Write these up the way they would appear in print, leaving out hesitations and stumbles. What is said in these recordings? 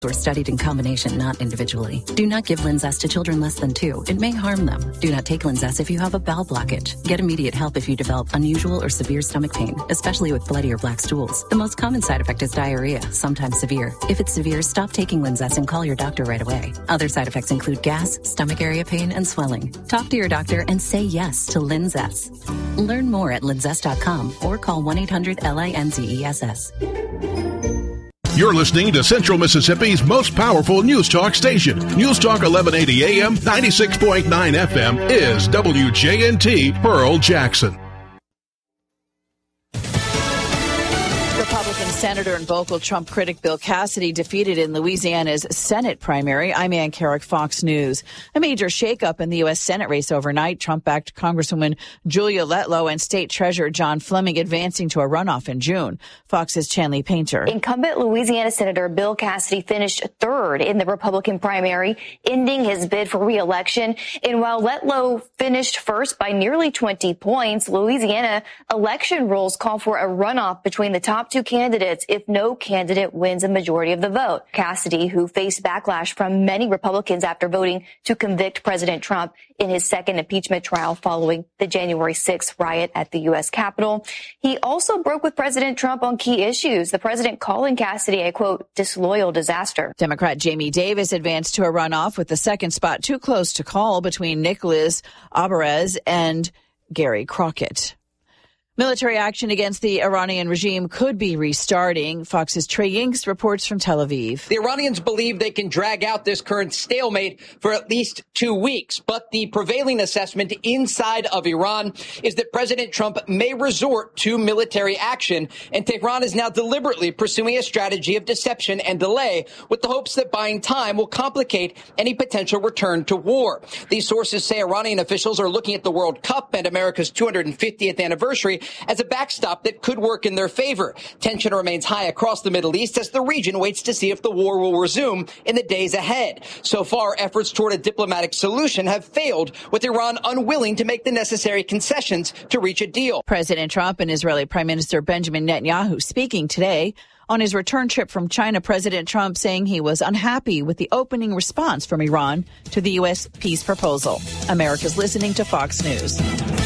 were studied in combination, not individually. Do not give Linzess to children less than 2. It may harm them. Do not take Linzess if you have a bowel blockage. Get immediate help if you develop unusual or severe stomach pain, especially with bloody or black stools. The most common side effect is diarrhea, sometimes severe. If it's severe, stop taking Linzess and call your doctor right away. Other side effects include gas, stomach area pain, and swelling. Talk to your doctor and say yes to Linzess. Learn more at linzess.com or call 1-800-LINZESS. You're listening to Central Mississippi's most powerful news talk station. News Talk 1180 AM, 96.9 FM is WJNT Pearl Jackson. Republican Senator and vocal Trump critic Bill Cassidy defeated in Louisiana's Senate primary. I'm Ann Carrick, Fox News. A major shakeup in the U.S. Senate race overnight. Trump-backed Congresswoman Julia Letlow and State Treasurer John Fleming advancing to a runoff in June. Fox's Chanley Painter. Incumbent Louisiana Senator Bill Cassidy finished third in the Republican primary, ending his bid for re-election. And while Letlow finished first by nearly 20 points, Louisiana election rules call for a runoff between the top two candidates if no candidate wins a majority of the vote. Cassidy, who faced backlash from many Republicans after voting to convict President Trump in his second impeachment trial following the January 6th riot at the U.S. Capitol. He also broke with President Trump on key issues, the president calling Cassidy a, quote, disloyal disaster. Democrat Jamie Davis advanced to a runoff with the second spot too close to call between Nicholas Alvarez and Gary Crockett. Military action against the Iranian regime could be restarting. Fox's Trey Yingst reports from Tel Aviv. The Iranians believe they can drag out this current stalemate for at least 2 weeks. But the prevailing assessment inside of Iran is that President Trump may resort to military action. And Tehran is now deliberately pursuing a strategy of deception and delay with the hopes that buying time will complicate any potential return to war. These sources say Iranian officials are looking at the World Cup and America's 250th anniversary as a backstop that could work in their favor. Tension remains high across the Middle East as the region waits to see if the war will resume in the days ahead. So far, efforts toward a diplomatic solution have failed, with Iran unwilling to make the necessary concessions to reach a deal. President Trump and Israeli Prime Minister Benjamin Netanyahu speaking today. On his return trip from China, President Trump saying he was unhappy with the opening response from Iran to the U.S. peace proposal. America's listening to Fox News.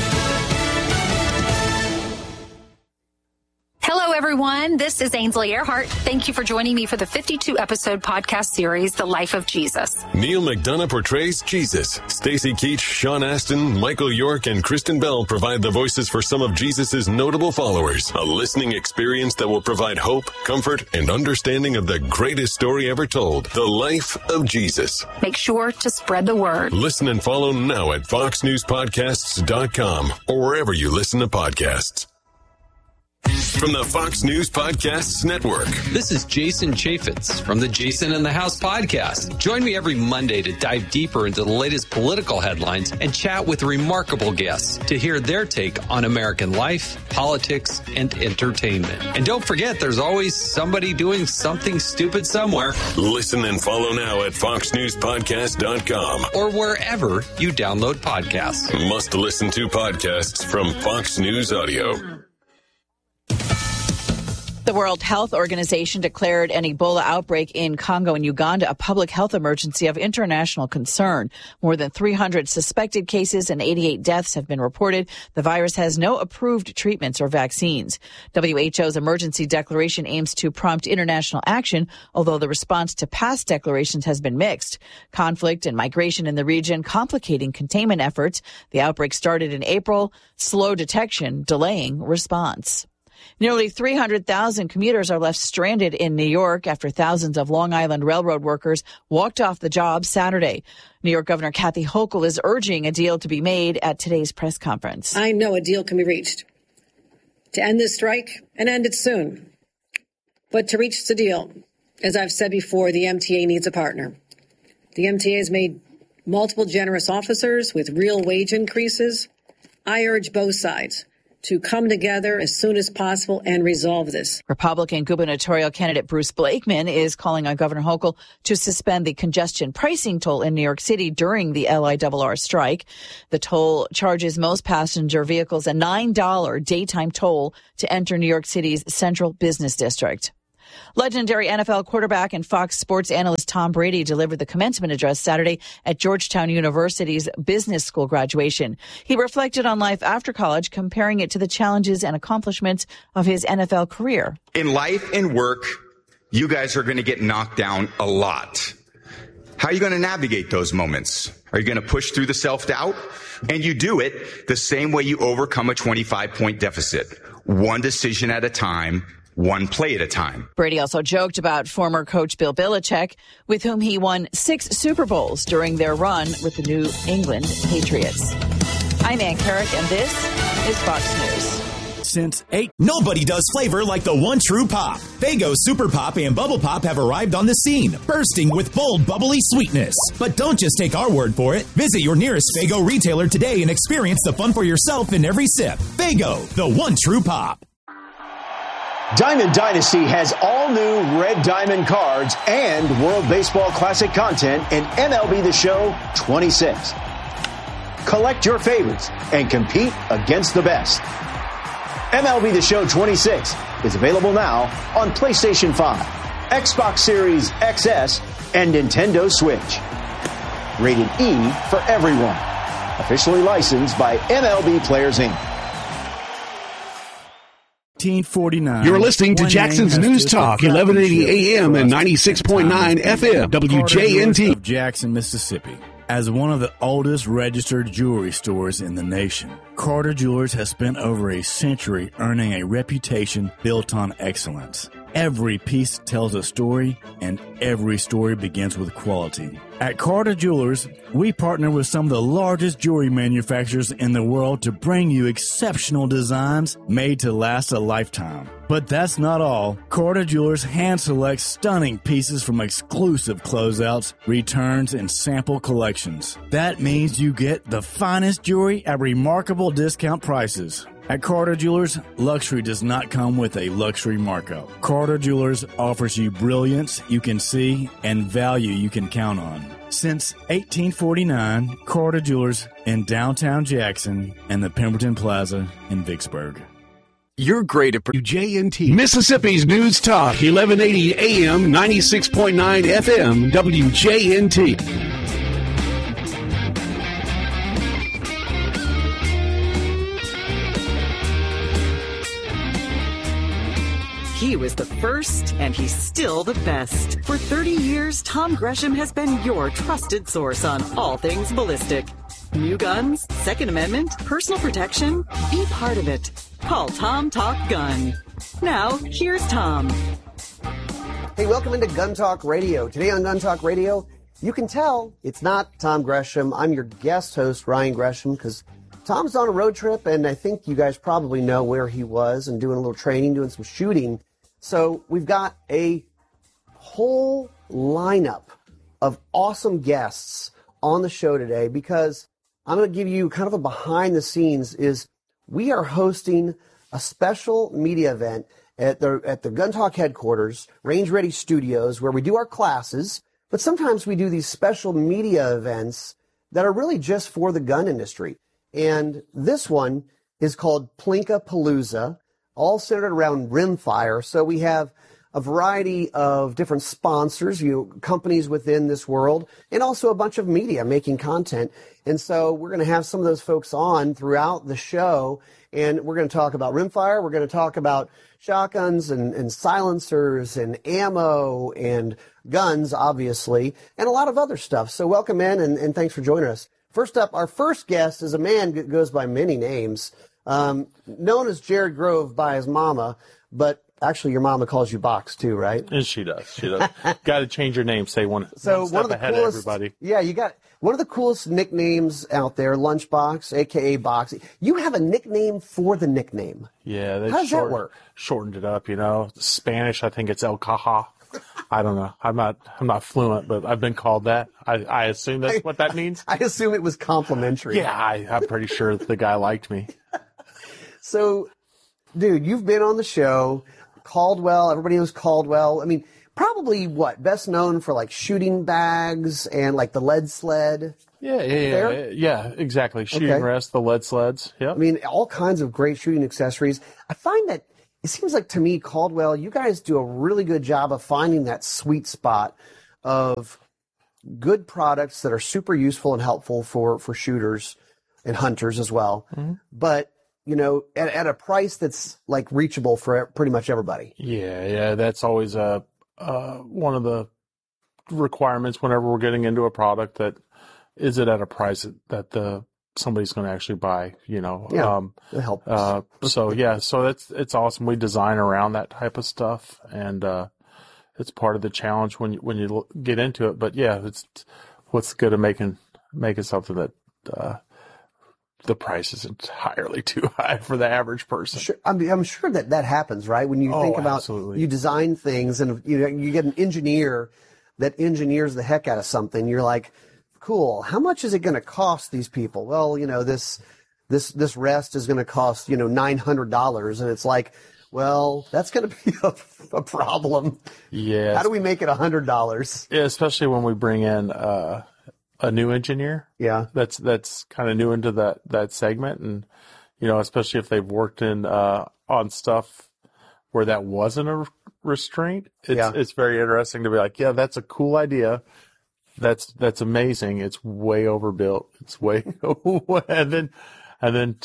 Hello, everyone. This is Ainsley Earhart. Thank you for joining me for the 52-episode podcast series, The Life of Jesus. Neil McDonough portrays Jesus. Stacey Keach, Sean Astin, Michael York, and Kristen Bell provide the voices for some of Jesus' notable followers. A listening experience that will provide hope, comfort, and understanding of the greatest story ever told, The Life of Jesus. Make sure to spread the word. Listen and follow now at foxnewspodcasts.com or wherever you listen to podcasts. From the Fox News Podcasts Network. This is Jason Chaffetz from the Jason in the House podcast. Join me every Monday to dive deeper into the latest political headlines and chat with remarkable guests to hear their take on American life, politics, and entertainment. And don't forget, there's always somebody doing something stupid somewhere. Listen and follow now at foxnewspodcast.com or wherever you download podcasts. Must listen to podcasts from Fox News Audio. The World Health Organization declared an Ebola outbreak in Congo and Uganda a public health emergency of international concern. More than 300 suspected cases and 88 deaths have been reported. The virus has no approved treatments or vaccines. WHO's emergency declaration aims to prompt international action, although the response to past declarations has been mixed. Conflict and migration in the region complicating containment efforts. The outbreak started in April. Slow detection delaying response. Nearly 300,000 commuters are left stranded in New York after thousands of Long Island Railroad workers walked off the job Saturday. New York Governor Kathy Hochul is urging a deal to be made at today's press conference. I know a deal can be reached to end this strike and end it soon. But to reach the deal, as I've said before, the MTA needs a partner. The MTA has made multiple generous offers with real wage increases. I urge both sides to come together as soon as possible and resolve this. Republican gubernatorial candidate Bruce Blakeman is calling on Governor Hochul to suspend the congestion pricing toll in New York City during the LIRR strike. The toll charges most passenger vehicles a $9 daytime toll to enter New York City's central business district. Legendary NFL quarterback and Fox Sports analyst Tom Brady delivered the commencement address Saturday at Georgetown University's business school graduation. He reflected on life after college, comparing it to the challenges and accomplishments of his NFL career. In life and work, you guys are going to get knocked down a lot. How are you going to navigate those moments? Are you going to push through the self-doubt? And you do it the same way you overcome a 25-point deficit. One decision at a time, one play at a time. Brady also joked about former coach Bill Belichick, with whom he won 6 Super Bowls during their run with the New England Patriots. I'm Ann Carrick, and this is Fox News. Since 8, nobody does flavor like the one true pop. Faygo Super Pop and Bubble Pop have arrived on the scene, bursting with bold, bubbly sweetness. But don't just take our word for it. Visit your nearest Faygo retailer today and experience the fun for yourself in every sip. Faygo, the one true pop. Diamond Dynasty has all new Red Diamond cards and World Baseball Classic content in MLB The Show 26. Collect your favorites and compete against the best. MLB The Show 26 is available now on PlayStation 5, Xbox Series XS, and Nintendo Switch. Rated E for everyone. Officially licensed by MLB Players Inc. 1949. You're listening to Jackson's News Talk, 1180 AM and 96.9 FM, WJNT. Of Jackson, Mississippi. As one of the oldest registered jewelry stores in the nation, Carter Jewelers has spent over a century earning a reputation built on excellence. Every piece tells a story, and every story begins with quality. At Carter Jewelers, we partner with some of the largest jewelry manufacturers in the world to bring you exceptional designs made to last a lifetime. But that's not all. Carter Jewelers hand selects stunning pieces from exclusive closeouts, returns, and sample collections. That means you get the finest jewelry at remarkable discount prices. At Carter Jewelers, luxury does not come with a luxury markup. Carter Jewelers offers you brilliance you can see and value you can count on. Since 1849, Carter Jewelers in downtown Jackson and the Pemberton Plaza in Vicksburg. You're great at WJNT, Mississippi's News Talk, 1180 AM, 96.9 FM, WJNT. He was the first, and he's still the best. For 30 years, Tom Gresham has been your trusted source on all things ballistic. New guns, Second Amendment, personal protection, be part of it. Call Tom Talk Gun. Now, here's Tom. Hey, welcome into Gun Talk Radio. Today on Gun Talk Radio, you can tell it's not Tom Gresham. I'm your guest host, Ryan Gresham, because Tom's on a road trip, and I think you guys probably know where he was and doing a little training, doing some shooting. So we've got a whole lineup of awesome guests on the show today because I'm going to give you kind of a behind the scenes is we are hosting a special media event at the Gun Talk headquarters, Range Ready Studios, where we do our classes, but sometimes we do these special media events that are really just for the gun industry. And this one is called Plinka-Palooza, all centered around rimfire. So we have a variety of different sponsors, companies within this world, and also a bunch of media making content. And so we're going to have some of those folks on throughout the show, and we're going to talk about rimfire. We're going to talk about shotguns and silencers and ammo and guns, obviously, and a lot of other stuff. So welcome in, and thanks for joining us. First up, our first guest is a man that goes by many names, known as Jared Grove by his mama, but actually your mama calls you Box too, right? And she does. She does. Got to change your name. Say one step ahead of everybody. Yeah, you got one of the coolest nicknames out there, Lunchbox, a.k.a. Box. You have a nickname for the nickname. Yeah. How does that work? Shortened it up, Spanish, I think it's El Caja. I don't know. I'm not fluent, but I've been called that. I assume that's what that means. I assume it was complimentary. Yeah, I'm pretty sure the guy liked me. So, dude, you've been on the show. Caldwell, everybody knows Caldwell. I mean, probably best known for like shooting bags and like the lead sled. Yeah, exactly. Shooting rest, the lead sleds. Yeah. I mean, all kinds of great shooting accessories. I find that it seems like to me, Caldwell, you guys do a really good job of finding that sweet spot of good products that are super useful and helpful for shooters and hunters as well. Mm-hmm. But, at a price that's like reachable for pretty much everybody. Yeah. That's always one of the requirements whenever we're getting into a product, that is it at a price that somebody's going to actually buy, it helps. So it's awesome. We design around that type of stuff, and it's part of the challenge when you get into it. But yeah, it's what's good at making something that the price is entirely too high for the average person. Sure, I'm sure that happens, right? When you think about absolutely. You design things, and you get an engineer that engineers the heck out of something. You're like, cool. How much is it going to cost these people? Well, this rest is going to cost $900, and it's like, well, that's going to be a problem. Yeah. How do we make it $100? Yeah, especially when we bring in a new engineer. Yeah. That's kind of new into that segment, and especially if they've worked on stuff where that wasn't a restraint. It's very interesting to be like, yeah, that's a cool idea. That's amazing. It's way overbuilt. It's way and then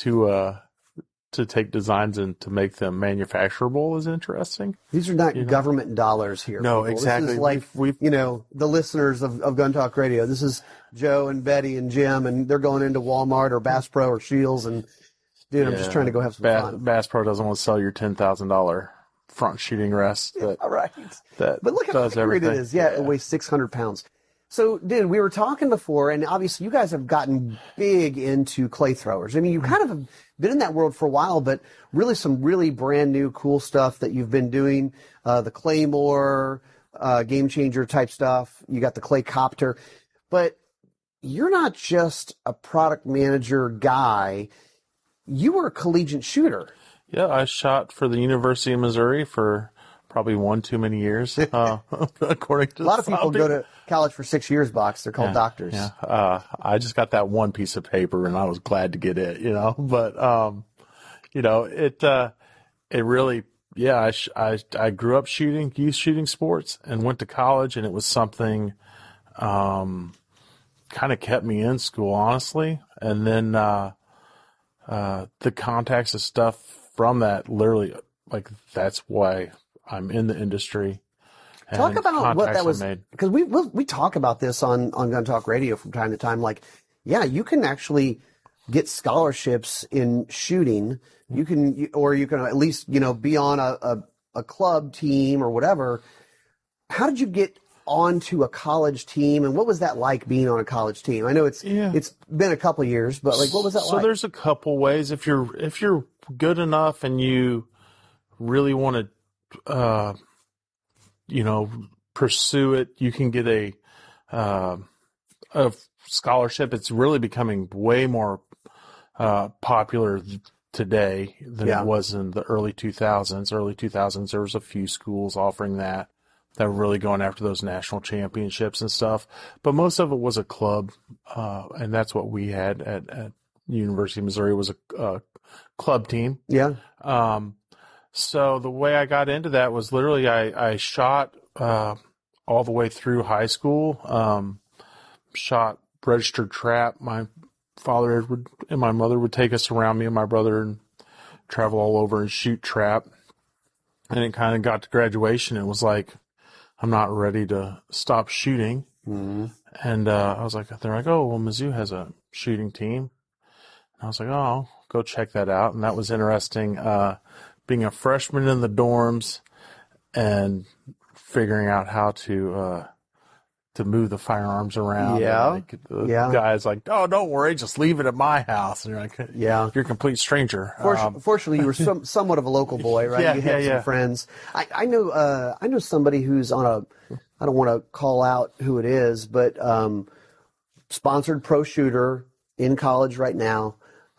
to take designs and to make them manufacturable is interesting. These are not government dollars here. No, people. Exactly. This is like the listeners of Gun Talk Radio. This is Joe and Betty and Jim, and they're going into Walmart or Bass Pro or Scheels, and dude, I'm just trying to go have some fun. Bass Pro doesn't want to sell your $10,000 front shooting rest. Right. But look how accurate it is. Yeah, it weighs 600 pounds. So, dude, we were talking before, and obviously you guys have gotten big into clay throwers. I mean, you kind of have been in that world for a while, but really some really brand new cool stuff that you've been doing. The Claymore, game changer type stuff. You got the Clay Copter. But you're not just a product manager guy. You were a collegiate shooter. Yeah, I shot for the University of Missouri for probably one too many years, according to a lot of people go to college for 6 years, Box. They're called doctors. Yeah. I just got that one piece of paper, and I was glad to get it, But, it really, I grew up youth shooting sports and went to college, and it was something kind of kept me in school, honestly. And then the contacts of stuff from that, literally, like, that's why I'm in the industry. Talk about what that was, because we talk about this on Gun Talk Radio from time to time. Like, yeah, you can actually get scholarships in shooting. You can at least be on a club team or whatever. How did you get onto a college team, and what was that like being on a college team? I know it's been a couple of years, but like, what was that like? So there's a couple ways. If you're good enough and you really want to pursue it, you can get a scholarship. It's really becoming way more popular today than it was in the early 2000s. Early 2000s, there was a few schools offering that were really going after those national championships and stuff. But most of it was a club, and that's what we had at University of Missouri, was a club team. Yeah. So the way I got into that was literally I shot all the way through high school, shot registered trap. My father and my mother would take us around, me and my brother, and travel all over and shoot trap. And it kind of got to graduation. It was like, I'm not ready to stop shooting. Mm-hmm. And I was like, they're like, oh, well, Mizzou has a shooting team. And I was like, oh, I'll go check that out. And that was interesting. Being a freshman in the dorms and figuring out how to move the firearms around. Yeah. And the guy's like, oh, don't worry, just leave it at my house. And you're like, you're a complete stranger. Fortunately, you were somewhat of a local boy, right? You had some friends. I know somebody who's on I don't want to call out who it is, but sponsored pro shooter in college right now.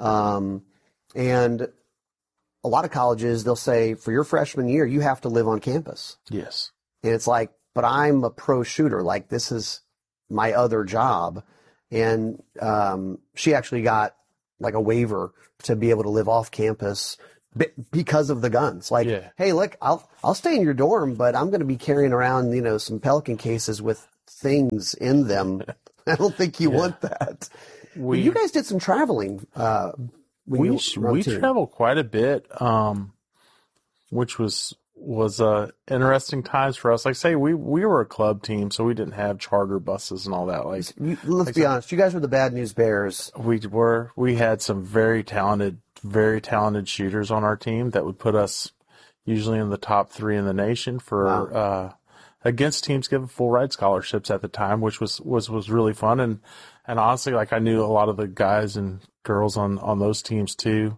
And a lot of colleges, they'll say, for your freshman year, you have to live on campus. Yes. And it's like, but I'm a pro shooter. Like, this is my other job. And she actually got like a waiver to be able to live off campus because of the guns. Like, hey, look, I'll stay in your dorm, but I'm going to be carrying around, some Pelican cases with things in them. I don't think you want that. You guys did some traveling. We traveled quite a bit, which was interesting times for us. Like, say, we were a club team, so we didn't have charter buses and all that. Let's be honest, you guys were the Bad News Bears. We had some very talented shooters on our team that would put us usually in the top 3 in the nation for against teams giving full ride scholarships at the time, which was really fun. And honestly, like, I knew a lot of the guys and girls on those teams too.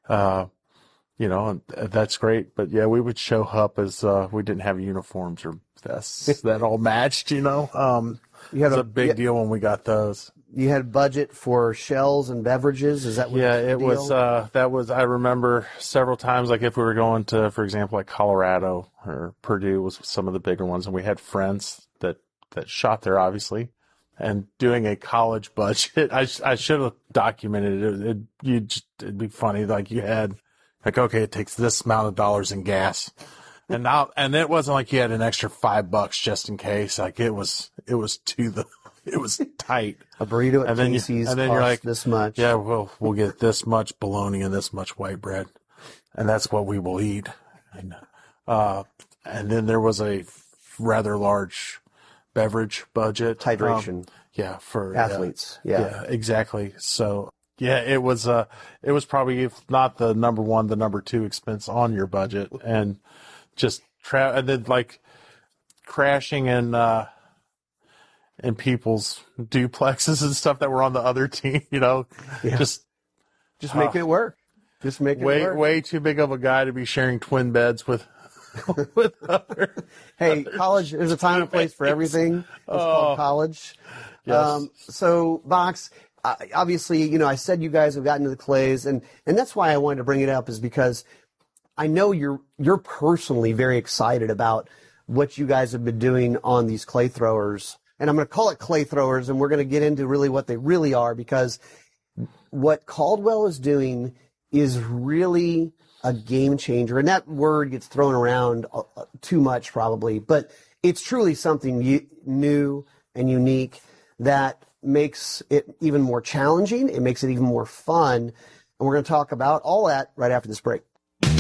And that's great. But yeah, we would show up as we didn't have uniforms or vests that all matched, It was a big deal when we got those. You had budget for shells and beverages? Is that what it was? That was, I remember several times, like if we were going to, for example, like Colorado or Purdue was some of the bigger ones, and we had friends that shot there, obviously, and doing a college budget. I should have documented it. It'd be funny. Like you had, like, okay, it takes this amount of dollars in gas. And it wasn't like you had an extra $5 just in case. Like it was tight. A burrito at Casey's costs you're like, this much. Yeah, we'll get this much bologna and this much white bread, and that's what we will eat. And then there was a rather large beverage budget. Hydration. For athletes. Yeah, exactly. So yeah, it was probably, if not the number 1, the number 2 expense on your budget, and just and then like crashing in people's duplexes and stuff that were on the other team, just making it work. Just making it work. Way too big of a guy to be sharing twin beds with other. Hey, college, there's a time and place for everything. It's called college. Yes. So, Box, obviously, I said you guys have gotten to the clays, and that's why I wanted to bring it up, is because I know you're personally very excited about what you guys have been doing on these clay throwers. And I'm going to call it clay throwers, and we're going to get into really what they really are, because what Caldwell is doing is really a game changer. And that word gets thrown around too much probably, but it's truly something new and unique that makes it even more challenging. It makes it even more fun. And we're going to talk about all that right after this break.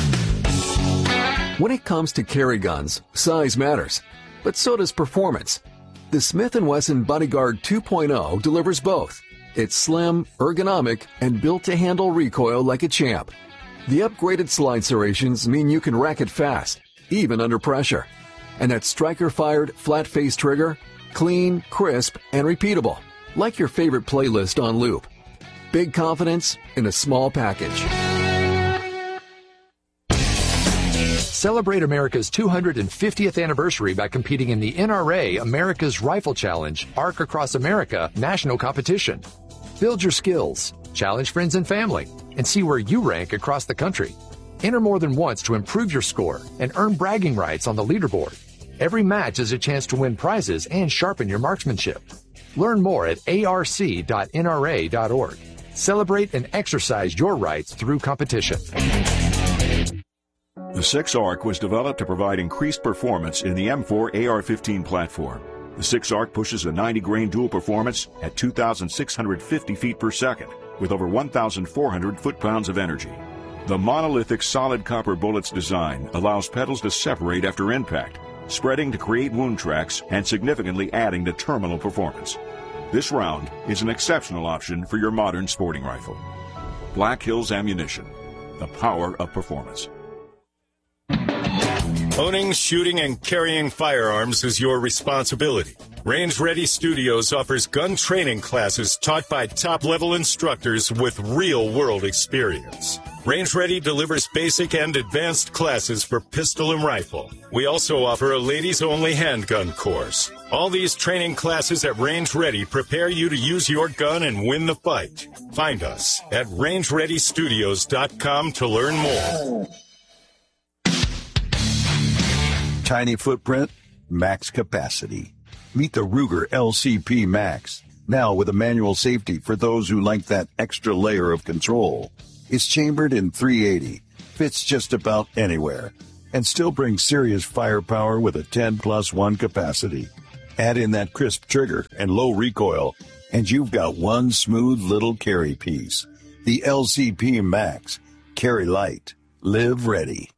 When it comes to carry guns, size matters, but so does performance. The Smith & Wesson Bodyguard 2.0 delivers both. It's slim, ergonomic, and built to handle recoil like a champ. The upgraded slide serrations mean you can rack it fast, even under pressure. And that striker-fired, flat-face trigger, clean, crisp, and repeatable, like your favorite playlist on loop. Big confidence in a small package. Celebrate America's 250th anniversary by competing in the NRA America's Rifle Challenge Arc Across America national competition. Build your skills, challenge friends and family, and see where you rank across the country. Enter more than once to improve your score and earn bragging rights on the leaderboard. Every match is a chance to win prizes and sharpen your marksmanship. Learn more at arc.nra.org. Celebrate and exercise your rights through competition. The 6-ARC was developed to provide increased performance in the M4 AR-15 platform. The 6-ARC pushes a 90-grain dual performance at 2,650 feet per second with over 1,400 foot-pounds of energy. The monolithic solid copper bullet's design allows petals to separate after impact, spreading to create wound tracks and significantly adding to terminal performance. This round is an exceptional option for your modern sporting rifle. Black Hills Ammunition, the power of performance. Owning, shooting, and carrying firearms is your responsibility. Range Ready Studios offers gun training classes taught by top-level instructors with real-world experience. Range Ready delivers basic and advanced classes for pistol and rifle. We also offer a ladies-only handgun course. All these training classes at Range Ready prepare you to use your gun and win the fight. Find us at rangereadystudios.com to learn more. Tiny footprint, max capacity. Meet the Ruger LCP Max, now with a manual safety for those who like that extra layer of control. It's chambered in .380, fits just about anywhere, and still brings serious firepower with a 10+1 capacity. Add in that crisp trigger and low recoil, and you've got one smooth little carry piece. The LCP Max. Carry light. Live ready.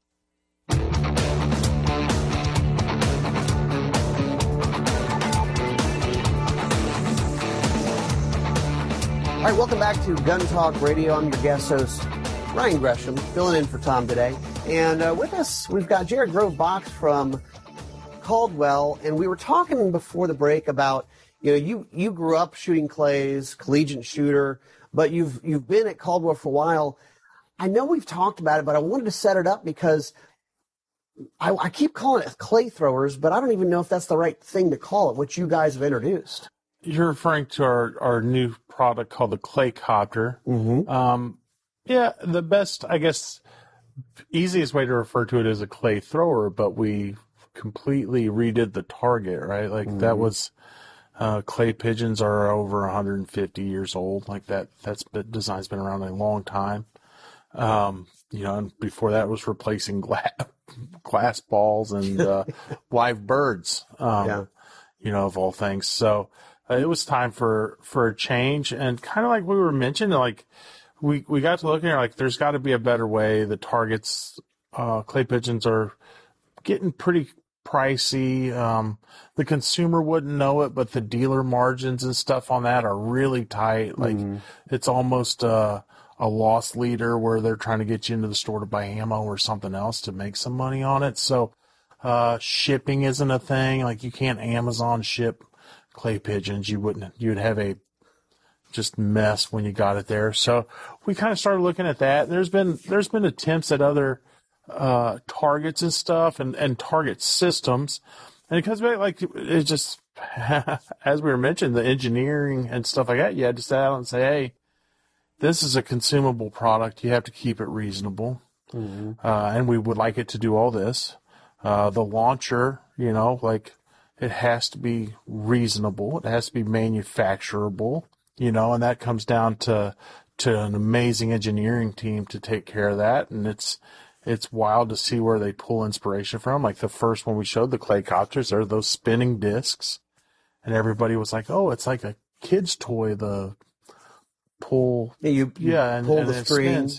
All right, welcome back to Gun Talk Radio. I'm your guest host, Ryan Gresham, filling in for Tom today. And with us, we've got Jared Grove Box from Caldwell. And we were talking before the break about, you grew up shooting clays, collegiate shooter, but you've been at Caldwell for a while. I know we've talked about it, but I wanted to set it up because I keep calling it clay throwers, but I don't even know if that's the right thing to call it, which you guys have introduced. You're referring to our new product called the Clay Copter. Mm-hmm. Yeah, the best, I guess, easiest way to refer to it is a clay thrower, but we completely redid the target, right? Like that was, clay pigeons are over 150 years old. Like that's design's been around a long time. And before that was replacing glass balls and, live birds, of all things. So, it was time for a change, and kind of like we were mentioning, like we got to looking at like there's got to be a better way. The targets, clay pigeons are getting pretty pricey. The consumer wouldn't know it, but the dealer margins and stuff on that are really tight. Like it's almost a loss leader where they're trying to get you into the store to buy ammo or something else to make some money on it. So shipping isn't a thing. Like you can't Amazon ship clay pigeons. You'd have a just mess when you got it there. So we kind of started looking at that. There's been attempts at other targets and stuff and target systems, and it comes back like it just as we were mentioning, the engineering and stuff like that. You had to sit out and say, hey, this is a consumable product. You have to keep it reasonable, and we would like it to do all this. The launcher, it has to be reasonable. It has to be manufacturable, and that comes down to an amazing engineering team to take care of that. And it's wild to see where they pull inspiration from. Like the first one we showed, the clay copters, there are those spinning discs, and everybody was like, "Oh, it's like a kid's toy." The pull, and pull the string.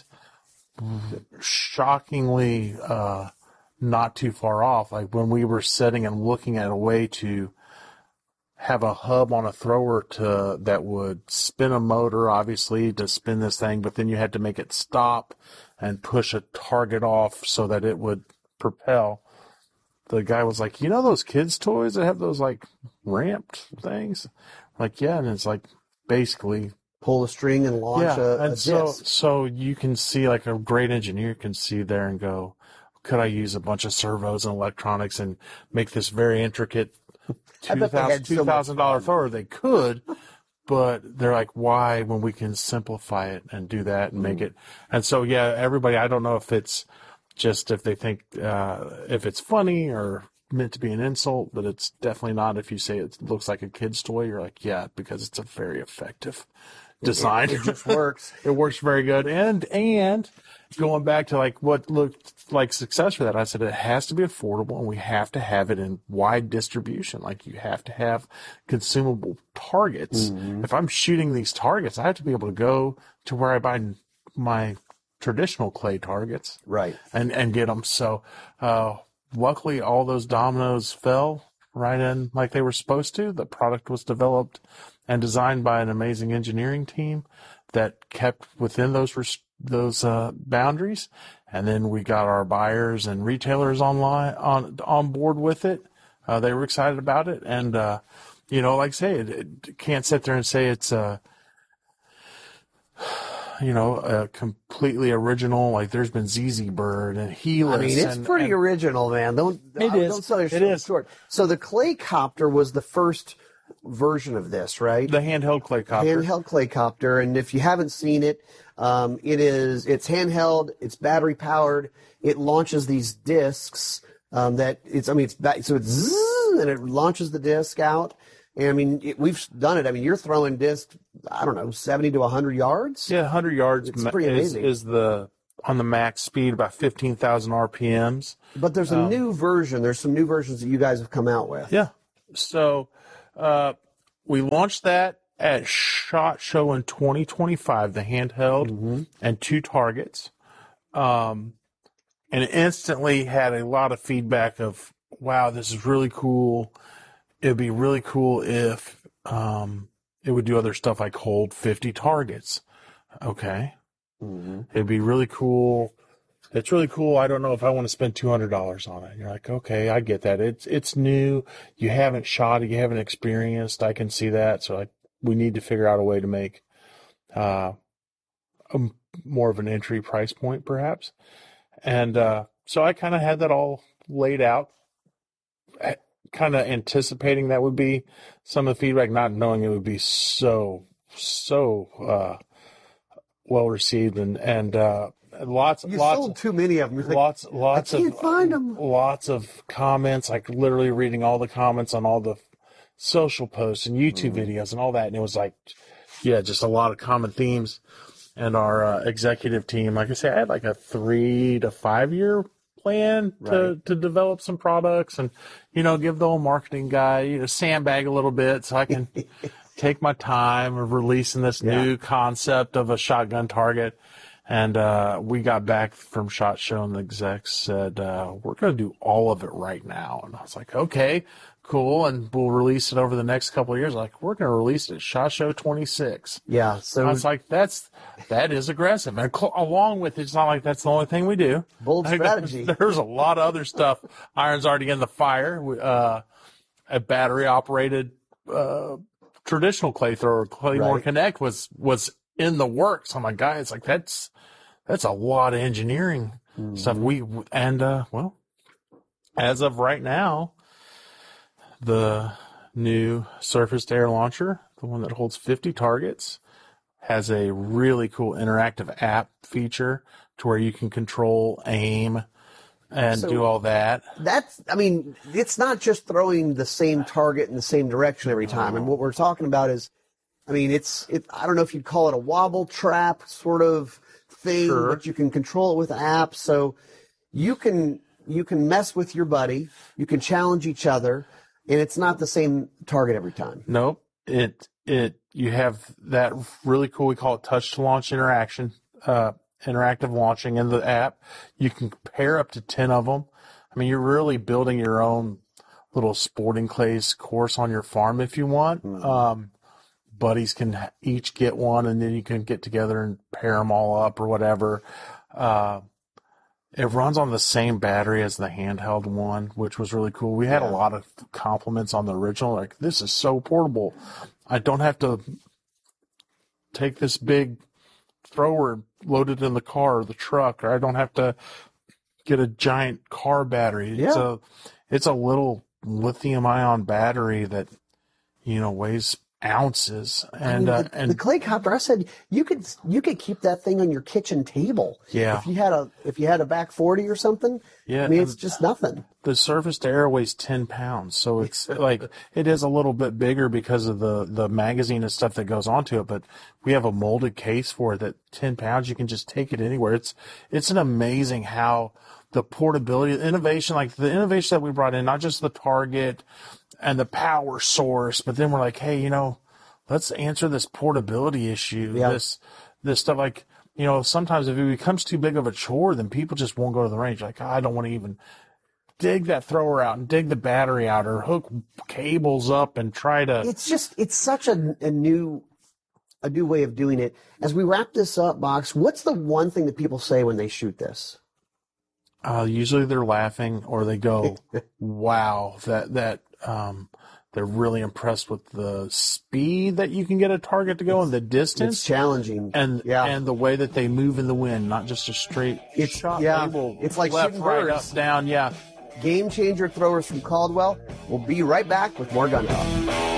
Shockingly. Not too far off. Like when we were sitting and looking at a way to have a hub on a thrower that would spin a motor, obviously, to spin this thing, but then you had to make it stop and push a target off so that it would propel. The guy was like, those kids' toys that have those like ramped things? Like, yeah, and it's like basically pull the string and launch a disc. So you can see, like a great engineer can see there and go, could I use a bunch of servos and electronics and make this very intricate $2,000 thrower? They could, but they're like, why when we can simplify it and do that and make it? And so, everybody, I don't know if it's just if they think if it's funny or meant to be an insult, but it's definitely not. If you say it looks like a kid's toy, you're like, yeah, because it's a very effective design. It just works. It works very good. And going back to like what looked like success for that, I said it has to be affordable and we have to have it in wide distribution. Like you have to have consumable targets. If I'm shooting these targets, I have to be able to go to where I buy my traditional clay targets. Right. And get them. So, luckily all those dominoes fell right in like they were supposed to. The product was developed and designed by an amazing engineering team that kept within those boundaries, and then we got our buyers and retailers on board with it. They were excited about it, and like I say, it can't sit there and say it's a completely original. Like there's been ZZ Bird and Helix. I mean, it's pretty original, man. Don't sell yourself short. So the Clay Copter was the first version of this, right? The handheld Clay Copter. Handheld Clay Copter, and if you haven't seen it, it's handheld, it's battery powered, it launches these discs, so it's zzz, and it launches the disc out. And I mean, we've done it. I mean, you're throwing discs, I don't know, 70 to 100 yards? Yeah, 100 yards it's pretty amazing. is the on the max speed, about 15,000 RPMs. But there's a new version. There's some new versions that you guys have come out with. Yeah. So we launched that at SHOT Show in 2025, the handheld and 2 targets. And it instantly had a lot of feedback of, wow, this is really cool. It'd be really cool if it would do other stuff like hold 50 targets. Okay. It'd be really cool. It's really cool. I don't know if I want to spend $200 on it. You're like, okay, I get that. It's new. You haven't shot it. You haven't experienced. I can see that. So we need to figure out a way to make more of an entry price point, perhaps. And so I kind of had that all laid out, kind of anticipating that would be some of the feedback, not knowing it would be so well received and lots sold too many of them. Lots I can't find them. Lots of comments, like literally reading all the comments on all the social posts and YouTube videos and all that, and it was like, yeah, just a lot of common themes. And our executive team, like I said, I had like a 3 to 5 year plan to develop some products and, give the old marketing guy, sandbag a little bit so I can take my time of releasing this new concept of a shotgun target. And we got back from SHOT Show and the execs said, we're going to do all of it right now. And I was like, okay, cool. And we'll release it over the next couple of years. Like, we're going to release it at SHOT Show 26. Yeah. So I was like, that is aggressive. And along with it, it's not like that's the only thing we do. Bold strategy. There's a lot of other stuff. Iron's already in the fire. A battery operated, traditional clay thrower, Claymore Connect was in the works. I'm like, guys, like that's a lot of engineering stuff. Well, as of right now, the new surface to air launcher, the one that holds 50 targets, has a really cool interactive app feature to where you can control aim and do all that. It's not just throwing the same target in the same direction every time. And what we're talking about is, I don't know if you'd call it a wobble trap sort of thing, but you can control it with apps. So you can mess with your buddy, you can challenge each other, and it's not the same target every time. Nope. You have that really cool, we call it touch to launch interaction, interactive launching in the app. You can pair up to 10 of them. You're really building your own little sporting clays course on your farm if you want. Buddies can each get one, and then you can get together and pair them all up or whatever. It runs on the same battery as the handheld one, which was really cool. We had a lot of compliments on the original. Like, this is so portable. I don't have to take this big thrower, load it in the car or the truck, or I don't have to get a giant car battery. Yeah. It's a little lithium-ion battery that, weighs ounces. And the clay copter, I said you could keep that thing on your kitchen table. Yeah. If you had a back 40 or something. Yeah. It's just nothing. The surface to air weighs 10 pounds. So it's like, it is a little bit bigger because of the magazine and stuff that goes onto it, but we have a molded case for it that 10 pounds, you can just take it anywhere. It's an amazing how the portability, the innovation that we brought in, not just the target and the power source, but then we're like, hey, let's answer this portability issue. Yeah. This stuff, like, sometimes if it becomes too big of a chore, then people just won't go to the range. Like, I don't want to even dig that thrower out and dig the battery out or hook cables up and try to. It's such a new way of doing it. As we wrap this up, Box, what's the one thing that people say when they shoot this? Usually they're laughing or they go, wow, they're really impressed with the speed that you can get a target to go and the distance. It's challenging. And the way that they move in the wind, not just a straight shot. It's like left, shooting right, birds. Up, down, yeah. Game changer throwers from Caldwell. We'll be right back with more Gun Talk.